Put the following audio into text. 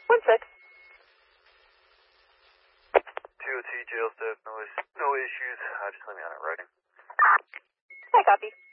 1 sec. TOT jail staff, no issues. Just let me on it writing. I copy.